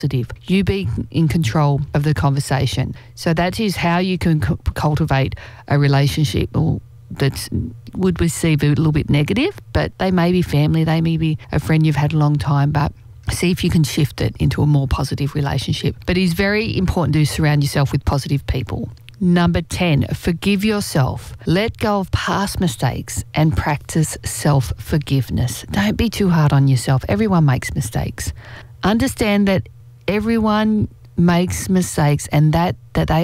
You be in control of the conversation. So that is how you can cultivate a relationship that would receive a little bit negative, but they may be family, they may be a friend you've had a long time, but see if you can shift it into a more positive relationship. But it is very important to surround yourself with positive people. Number 10, forgive yourself. Let go of past mistakes and practice self-forgiveness. Don't be too hard on yourself. Everyone makes mistakes. Understand that everyone makes mistakes and that they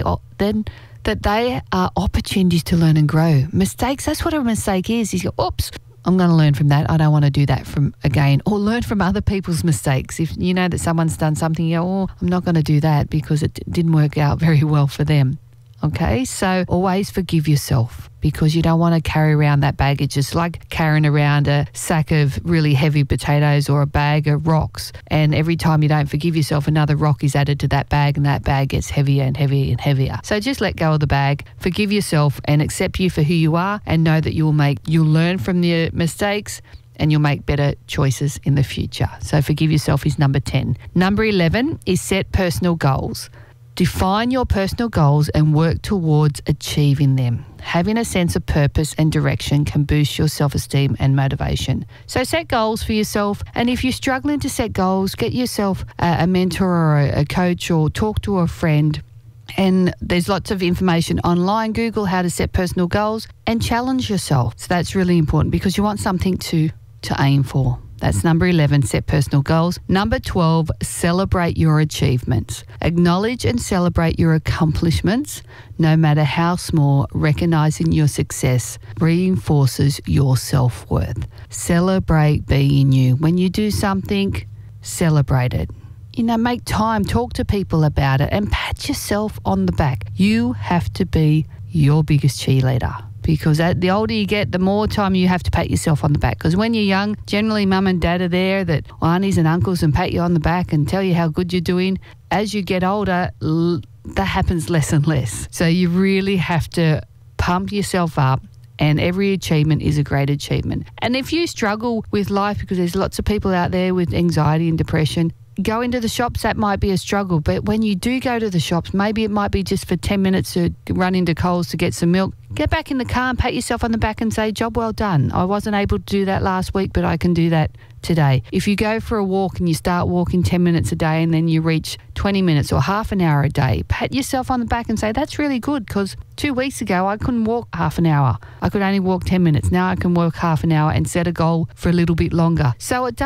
are opportunities to learn and grow. Mistakes, that's what a mistake is. You go, oops, I'm going to learn from that. I don't want to do that again. Or learn from other people's mistakes. If you know that someone's done something, you go, oh, I'm not going to do that because it didn't work out very well for them. Okay, so always forgive yourself because you don't want to carry around that baggage. It's like carrying around a sack of really heavy potatoes or a bag of rocks. And every time you don't forgive yourself, another rock is added to that bag and that bag gets heavier and heavier and heavier. So just let go of the bag, forgive yourself and accept you for who you are and know that you'll learn from your mistakes and you'll make better choices in the future. So forgive yourself is number 10. Number 11 is set personal goals. Define your personal goals and work towards achieving them. Having a sense of purpose and direction can boost your self-esteem and motivation. So set goals for yourself, and if you're struggling to set goals, get yourself a mentor or a coach or talk to a friend. And there's lots of information online. Google how to set personal goals and challenge yourself. So that's really important because you want something to aim for. That's number 11, set personal goals. Number 12, celebrate your achievements. Acknowledge and celebrate your accomplishments, no matter how small. Recognizing your success reinforces your self-worth. Celebrate being you. When you do something, celebrate it. Make time, talk to people about it and pat yourself on the back. You have to be your biggest cheerleader. Because the older you get, the more time you have to pat yourself on the back. Because when you're young, generally mum and dad are there, that aunties and uncles and pat you on the back and tell you how good you're doing. As you get older, that happens less and less. So you really have to pump yourself up, and every achievement is a great achievement. And if you struggle with life, because there's lots of people out there with anxiety and depression, go into the shops, that might be a struggle. But when you do go to the shops, maybe it might be just for 10 minutes to run into Coles to get some milk. Get back in the car and pat yourself on the back and say, job well done. I wasn't able to do that last week, but I can do that today. If you go for a walk and you start walking 10 minutes a day and then you reach 20 minutes or half an hour a day, pat yourself on the back and say, that's really good, because 2 weeks ago I couldn't walk half an hour. I could only walk 10 minutes. Now I can walk half an hour and set a goal for a little bit longer. So a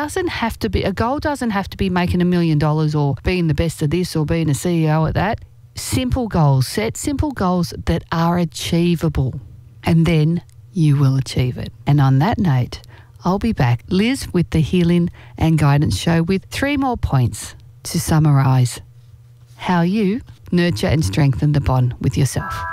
goal doesn't have to be making $1 million or being the best of this or being a CEO at that. Simple goals. Set simple goals that are achievable, and then you will achieve it. And on that note, I'll be back, Liz, with the Healing and Guidance Show with 3 more points to summarise how you nurture and strengthen the bond with yourself.